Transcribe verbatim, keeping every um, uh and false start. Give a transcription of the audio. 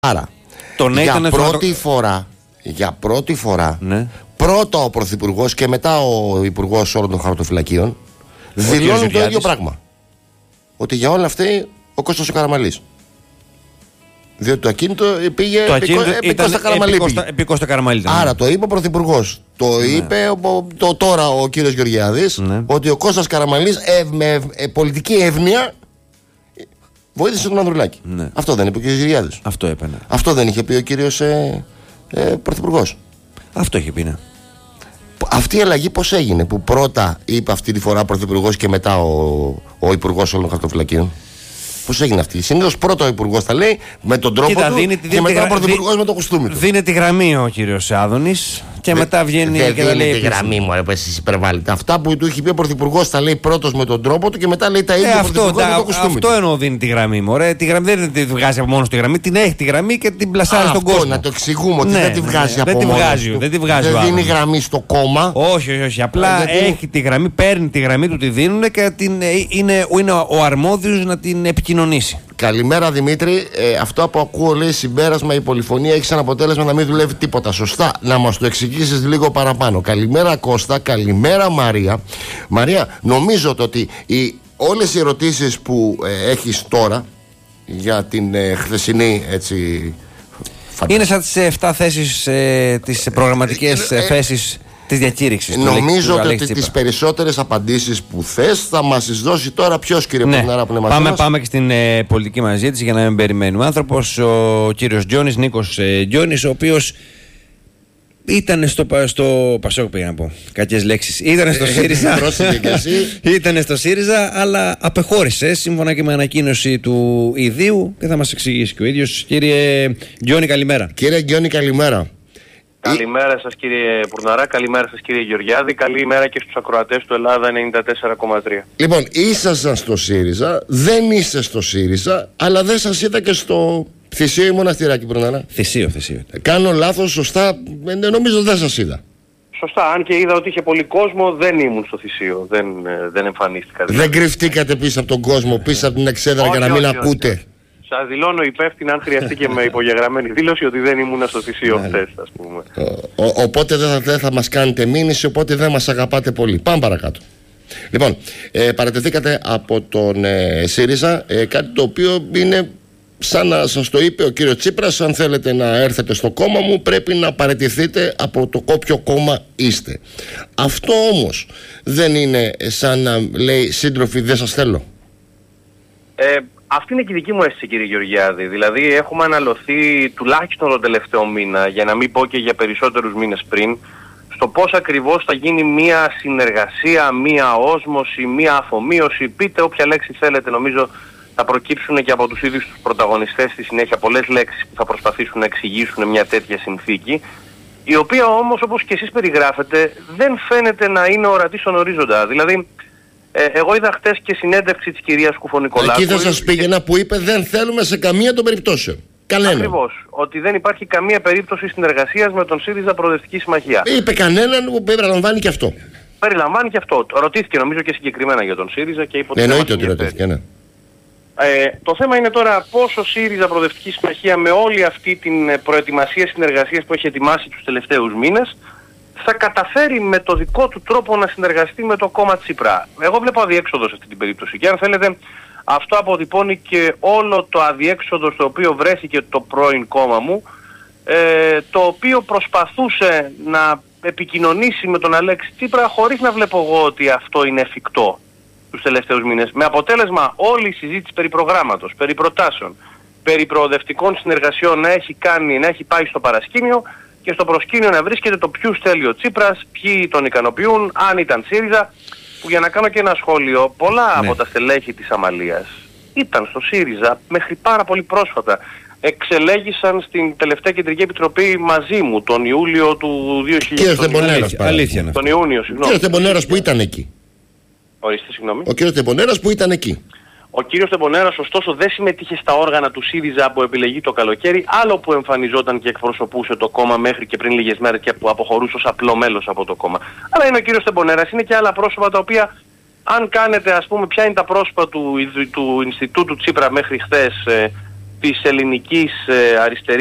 Άρα, το ναι για, πρώτη το... φορά, για πρώτη φορά, ναι. πρώτα ο Πρωθυπουργός και μετά ο Υπουργός όλων των χαρτοφυλακίων δηλώνουν το ίδιο πράγμα. Ότι για όλα αυτά ο Κώστας ο Καραμανλής. Διότι το ακίνητο πήγε το ακίνητο επί, επί Κώστα Καραμανλή. Επί Κώστα Καραμανλή. Άρα ναι. Το είπε ο Πρωθυπουργός. Το ναι. είπε ο, το, τώρα ο κύριος Γεωργιάδης ναι. ότι ο Κώστας Καραμανλής ευ, με ευ, ε, πολιτική εύνοια βοήθησε τον Ανδρουλάκη. Ναι. Αυτό δεν είπε ο κύριος Γεωργιάδης. Αυτό είπε. Ναι. Αυτό δεν είχε πει ο κύριος ε, ε, Πρωθυπουργός. Αυτό είχε πει, ναι. Αυτή η αλλαγή πώς έγινε, που πρώτα είπε αυτή τη φορά ο Πρωθυπουργός και μετά ο, ο Υπουργός όλων των χαρτοφυλακίων? Πώς έγινε αυτή? Συνήθως πρώτα ο Υπουργός τα λέει με τον τρόπο Κοίτα, του δίνει, και δίνει, μετά ο Πρωθυπουργός με το κουστούμι του. Δίνει τη γραμμή ο κύριος Άδωνης και Δε, μετά βγαίνει δε, και τα λέει. Δίνει τη γραμμή μου, ρε, που εσείς υπερβάλλετε. Αυτά που του έχει πει ο Πρωθυπουργός τα λέει πρώτος με τον τρόπο του και μετά λέει τα ίδια ε, ο Πρωθυπουργός με το κουστούμι του. Αυτό εννοώ δίνει τη γραμμή μου. Ρε. Τη γραμμή δεν τη βγάζει από μόνο τη γραμμή, την έχει τη γραμμή και την πλασάρει στον κόσμο. Να το εξηγούμε ότι ναι, δεν τη βγάζει ναι, από δεν μόνο. Δεν τη βγάζει. Δεν δίνει γραμμή στο κόμμα. Όχι, όχι, όχι. Απλά έχει τη γραμμή, παίρνει τη γραμμή του, τη δίνουν και είναι ο αρμόδιος να την επικοινωνήσει. Καλημέρα Δημήτρη, ε, αυτό που ακούω λέει συμπέρασμα, η πολυφωνία έχει σαν αποτέλεσμα να μην δουλεύει τίποτα. Σωστά, να μας το εξηγήσεις λίγο παραπάνω. Καλημέρα Κώστα, καλημέρα Μαρία. Μαρία, νομίζω ότι οι, όλες οι ερωτήσεις που ε, έχεις τώρα για την ε, χθεσινή έτσι... Είναι σαν τις εφτά θέσεις, ε, τις προγραμματικές ε, ε, θέσεις της διακήρυξης. Νομίζω ότι τις περισσότερες απαντήσεις που θες θα μας τις δώσει τώρα ποιος, κύριε ναι. Πορναρά, που είναι μαζί πάμε, μας. Πάμε και στην ε, πολιτική μας ζήτηση για να μην περιμένουμε. Ο άνθρωπος, ο κύριος Τζόνης, Νίκος ε, Τζόνης, ο οποίος ήταν στο, στο Πασόκ, πήγα να πω κακές λέξεις, ήταν στο ΣΥΡΙΖΑ ήταν στο ΣΥΡΙΖΑ αλλά απεχώρησε σύμφωνα και με ανακοίνωση του ιδίου και θα μας εξηγήσει και ο ίδιος. Κύριε Τζόνη, καλημέρα. Κύριε Τζόνη, καλημέρα. Καλημέρα σας κύριε Πουρναρά, καλημέρα σας κύριε Γεωργιάδη, καλημέρα και στους ακροατές του Ελλάδα ενενήντα τέσσερα κόμμα τρία. Λοιπόν, ήσασταν στο ΣΥΡΙΖΑ, δεν είστε στο ΣΥΡΙΖΑ, αλλά δεν σας είδα και στο Θησίο ή Μοναστηράκι, Πουρναρά? Θησίο, Θησίο. Κάνω λάθος, σωστά? Νομίζω δεν σας είδα. Σωστά, αν και είδα ότι είχε πολύ κόσμο, δεν ήμουν στο Θησίο, δεν, δεν εμφανίστηκα. Δηλαδή. Δεν κρυφτήκατε πίσω από τον κόσμο, πίσω από την εξέδρα για να μην όχι, ακούτε? Όχι. Σας δηλώνω υπεύθυνα, αν χρειαστεί και με υπογεγραμμένη δήλωση, ότι δεν ήμουν στο Θησίο χθες, ας πούμε. Ο, ο, οπότε δεν θα, δεν θα μας κάνετε μήνυση, οπότε δεν μας αγαπάτε πολύ. Πάμε παρακάτω. Λοιπόν, ε, παρατηθήκατε από τον ε, ΣΥΡΙΖΑ, ε, κάτι το οποίο είναι σαν να σας το είπε ο κύριος Τσίπρας: αν θέλετε να έρθετε στο κόμμα μου πρέπει να παραιτηθείτε από το όποιο κόμμα είστε. Αυτό όμως δεν είναι σαν να λέει σύντροφοι δεν σας θέλω? Ε, Αυτή είναι και η δική μου αίσθηση, κύριε Γεωργιάδη. Δηλαδή έχουμε αναλωθεί τουλάχιστον τον τελευταίο μήνα, για να μην πω και για περισσότερους μήνες πριν, στο πώς ακριβώς θα γίνει μία συνεργασία, μία όσμωση, μία αφομοίωση, πείτε όποια λέξη θέλετε. Νομίζω θα προκύψουν και από τους ίδιους τους πρωταγωνιστές στη συνέχεια πολλές λέξεις που θα προσπαθήσουν να εξηγήσουν μια τέτοια συνθήκη, η οποία όμως, όπως και εσείς περιγράφετε, δεν φαίνεται να είναι ορατή στον ορίζοντα. Δηλαδή, Ε, εγώ είδα χτες και συνέντευξη της κυρίας Κουφονικολάκου. Εκεί θα σας πήγαινα που είπε δεν θέλουμε σε καμία των περιπτώσεων. Κανένα. Ακριβώς. Ότι δεν υπάρχει καμία περίπτωση συνεργασίας με τον ΣΥΡΙΖΑ Προοδευτική Συμμαχία. Είπε κανέναν που περιλαμβάνει και αυτό. Περιλαμβάνει και αυτό. Ρωτήθηκε νομίζω και συγκεκριμένα για τον ΣΥΡΙΖΑ και είπε ότι. Εννοείται ότι ρωτήθηκε, ναι. Ε, το θέμα είναι τώρα πώς ο ΣΥΡΙΖΑ Προοδευτική Συμμαχία με όλη αυτή την προετοιμασία συνεργασίας που έχει ετοιμάσει τους τελευταίους μήνες θα καταφέρει με το δικό του τρόπο να συνεργαστεί με το κόμμα Τσίπρα. Εγώ βλέπω αδιέξοδο σε αυτή την περίπτωση. Και αν θέλετε, αυτό αποτυπώνει και όλο το αδιέξοδο στο οποίο βρέθηκε το πρώην κόμμα μου, ε, το οποίο προσπαθούσε να επικοινωνήσει με τον Αλέξη Τσίπρα χωρίς να βλέπω εγώ ότι αυτό είναι εφικτό τους τελευταίους μήνες. Με αποτέλεσμα όλη η συζήτηση περί προγράμματος, περί προτάσεων, περί προοδευτικών συνεργασιών να έχει, κάνει, να έχει πάει στο παρασκήνιο, και στο προσκήνιο να βρίσκεται το ποιους θέλει ο Τσίπρας, ποιοι τον ικανοποιούν, αν ήταν ΣΥΡΙΖΑ, που για να κάνω και ένα σχόλιο, πολλά ναι. από τα στελέχη της Αμαλίας ήταν στο ΣΥΡΙΖΑ μέχρι πάρα πολύ πρόσφατα. Εξελέγησαν στην τελευταία Κεντρική Επιτροπή μαζί μου τον Ιούλιο του δύο χιλιάδες. Κύριος Τεμπονέρας, αλήθεια είναι. Τον Ιούνιο, συγγνώμη. Κύριος Τεμπονέρας που ήταν εκεί. Ορίστε, συγγνώμη. Ο κύριος Τεμπονέρας που ήταν εκεί. Ο κύριος Τεμπονέρας ωστόσο δεν συμμετείχε στα όργανα του ΣΥΡΙΖΑ από επιλεγή το καλοκαίρι, άλλο που εμφανιζόταν και εκπροσωπούσε το κόμμα μέχρι και πριν λίγες μέρες και που αποχωρούσε ως απλό μέλος από το κόμμα. Αλλά είναι ο κύριος Τεμπονέρας, είναι και άλλα πρόσωπα τα οποία, αν κάνετε ας πούμε ποια είναι τα πρόσωπα του, του Ινστιτούτου Τσίπρα μέχρι χθες, ε, της ελληνικής αριστερής